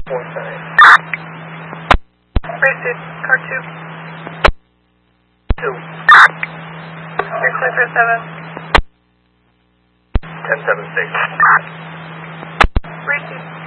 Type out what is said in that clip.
Racing, car 2. 2. You're clear for 7. 10-7-6. Racing.